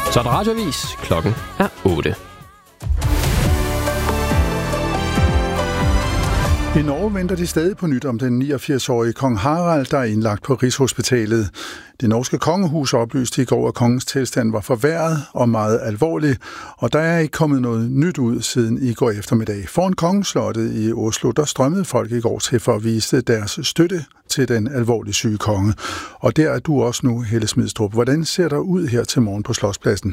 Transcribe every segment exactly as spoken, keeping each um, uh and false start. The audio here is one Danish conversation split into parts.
Så er der radioavis. Klokken er otte. I Norge venter de stadig på nyt om den niogfirs-årige kong Harald, der er indlagt på Rigshospitalet. Det norske kongehus oplyste i går, at kongens tilstand var forværret og meget alvorlig, og der er ikke kommet noget nyt ud siden i går eftermiddag. Foran kongeslottet i Oslo, der strømmede folk i går til for at vise deres støtte til den alvorligt syge konge. Og der er du også nu, Helle Smidstrup. Hvordan ser der ud her til morgen på Slotspladsen?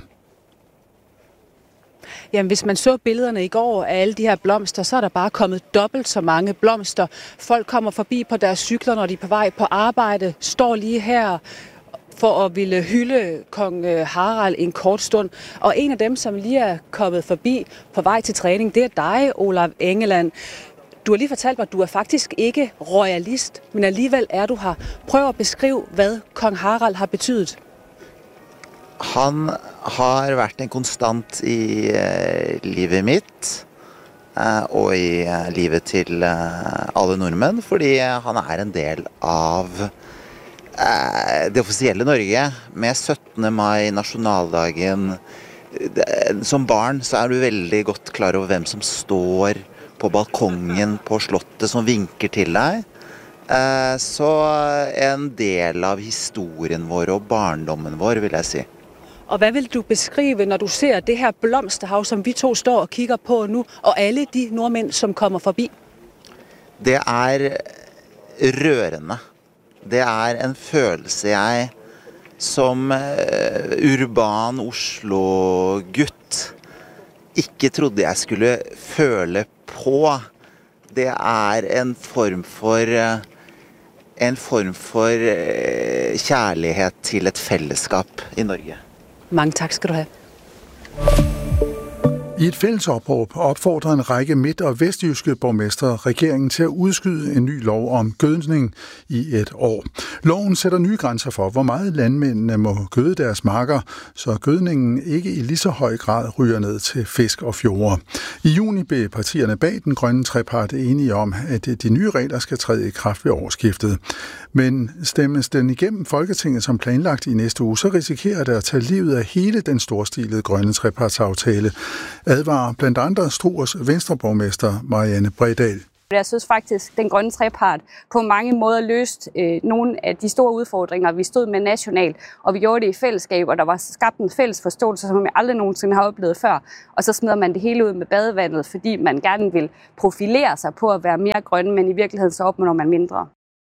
Jamen, hvis man så billederne i går af alle de her blomster, så er der bare kommet dobbelt så mange blomster. Folk kommer forbi på deres cykler, når de er på vej på arbejde, står lige her for at ville hylde kong Harald en kort stund. Og en af dem, som lige er kommet forbi på vej til træning, det er dig, Olav Engeland. Du har lige fortalt mig, at du er faktisk ikke royalist, men alligevel er du her. Prøv at beskrive, hvad kong Harald har betydet. Han har vært en konstant i uh, livet mitt uh, og i uh, livet til uh, alle nordmenn, fordi uh, han er en del av uh, det offisielle Norge. Med syttende mai, nasjonaldagen. Uh, som barn så er du veldig godt klar over hvem som står på balkongen på slottet som vinker til deg. Uh, så en del av historien vår og barndommen vår, vil jeg si. Og hvad vil du beskrive, når du ser det her blomsterhav, som vi to står og kigger på nu, og alle de nordmænd, som kommer forbi? Det er rørende. Det er en følelse, jeg som urban Oslo-gutt ikke trodde jeg skulle føle på. Det er en form for, en form for kjærlighet til et fællesskap i Norge. Mange tak skal du have. I et fælles opråb opfordrer en række midt- og vestjyske borgmestre regeringen til at udskyde en ny lov om gødning i et år. Loven sætter nye grænser for, hvor meget landmændene må gøde deres marker, så gødningen ikke i lige så høj grad ryger ned til fisk og fjorde. I juni blev partierne bag den grønne trepart enige om, at de nye regler skal træde i kraft ved årsskiftet. Men stemmes den igennem Folketinget som planlagt i næste uge, så risikerer det at tage livet af hele den storstilede grønne trepartsaftale, advarer blandt andre Struers venstreborgmester Marianne Bredal. Jeg synes faktisk, at den grønne trepart på mange måder løste øh, nogle af de store udfordringer, vi stod med nationalt, og vi gjorde det i fællesskab, og der var skabt en fælles forståelse, som vi aldrig nogensinde har oplevet før. Og så smider man det hele ud med badevandet, fordi man gerne vil profilere sig på at være mere grønne, men i virkeligheden så opnår man mindre.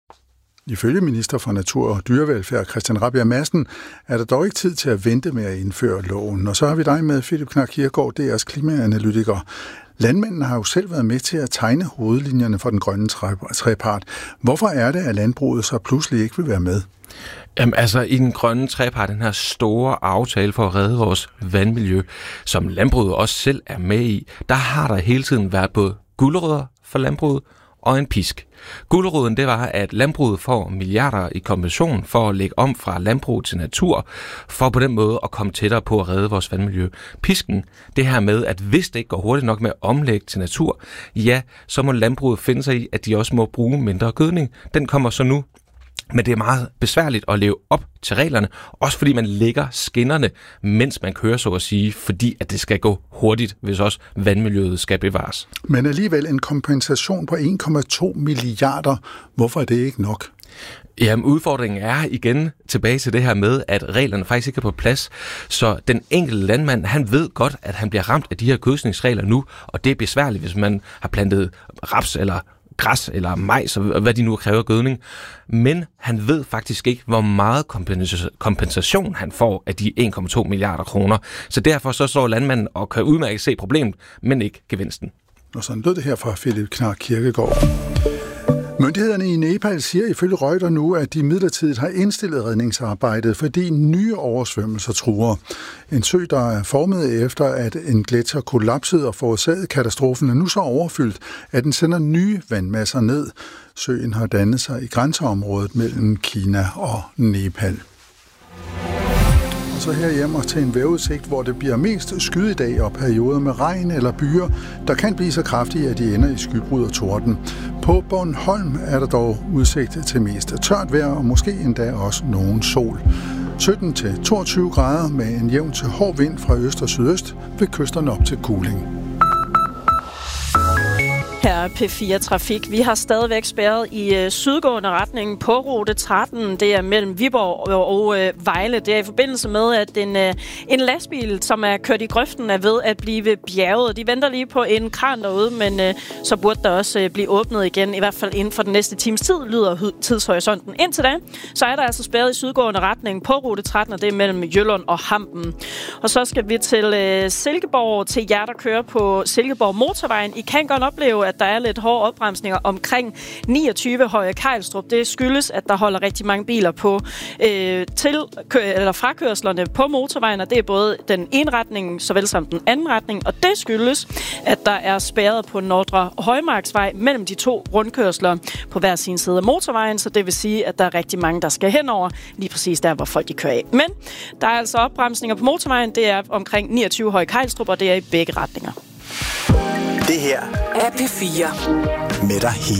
Ifølge minister for Natur og Dyrevelfærd Christian Rabjerg Madsen er der dog ikke tid til at vente med at indføre loven. Og så har vi dig med, Philip Knark Kirkegaard, D R's klimaanalytiker. Landmændene har jo selv været med til at tegne hovedlinjerne for den grønne trepart. Hvorfor er det, at landbruget så pludselig ikke vil være med? Jamen altså, i den grønne trepart, den her store aftale for at redde vores vandmiljø, som landbruget også selv er med i, der har der hele tiden været både gulerødder for landbruget og en pisk. Guleroden, det var, at landbruget får milliarder i kompensation for at lægge om fra landbrug til natur, for på den måde at komme tættere på at redde vores vandmiljø. Pisken, det her med, at hvis det ikke går hurtigt nok med at omlægge til natur, ja, så må landbruget finde sig i, at de også må bruge mindre gødning. Den kommer så nu. Men det er meget besværligt at leve op til reglerne, også fordi man lægger skinnerne, mens man kører, så at sige, fordi at det skal gå hurtigt, hvis også vandmiljøet skal bevares. Men alligevel en kompensation på en komma to milliarder. Hvorfor er det ikke nok? Jamen, udfordringen er igen tilbage til det her med, at reglerne faktisk ikke er på plads. Så den enkelte landmand, han ved godt, at han bliver ramt af de her gødskningsregler nu, og det er besværligt, hvis man har plantet raps eller græs eller majs, og hvad de nu kræver gødning. Men han ved faktisk ikke, hvor meget kompensation han får af de en komma to milliarder kroner. Så derfor så står landmanden og kan udmærket se problemet, men ikke gevinsten. Og sådan lød det her fra Philip Knark Kirkegaard. Myndighederne i Nepal siger ifølge Reuters nu, at de midlertidigt har indstillet redningsarbejdet, fordi nye oversvømmelser truer. En sø, der er formet efter, at en gletsjer kollapsede og forårsagede katastrofen, er nu så overfyldt, at den sender nye vandmasser ned. Søen har dannet sig i grænseområdet mellem Kina og Nepal. Så herhjemme til en vejrudsigt, hvor det bliver mest skyet i dag og perioder med regn eller byer, der kan blive så kraftige, at de ender i skybrud og torden. På Bornholm er der dog udsigt til mest tørt vejr og måske endda også nogen sol. sytten til toogtyve grader med en jævn til hård vind fra øst og sydøst ved kysterne op til Kuling. Her er P fire Trafik. Vi har stadigvæk spærret i øh, sydgående retning på rute tretten. Det er mellem Viborg og, og øh, Vejle. Det er i forbindelse med, at en, øh, en lastbil, som er kørt i grøften, er ved at blive bjerget. De venter lige på en kran derude, men øh, så burde der også øh, blive åbnet igen, i hvert fald inden for den næste times tid, lyder tidshorisonten. Indtil da, så er der altså spærret i sydgående retning på rute tretten, og det er mellem Jylland og Hampen. Og så skal vi til øh, Silkeborg, til jer, der kører på Silkeborg Motorvejen. I kan godt opleve, at der er lidt hårde opbremsninger omkring niogtyve Høje Kejlstrup. Det skyldes, at der holder rigtig mange biler på øh, til eller frakørslerne på motorvejen, og det er både den ene retning, såvel som den anden retning, og det skyldes, at der er spærret på Nordre Højmarksvej mellem de to rundkørsler på hver sin side af motorvejen, så det vil sige, at der er rigtig mange, der skal henover, lige præcis der, hvor folk de kører af. Men der er altså opbremsninger på motorvejen, det er omkring niogtyve Høje Kejlstrup, og det er i begge retninger. Det her er P fire med dig hele.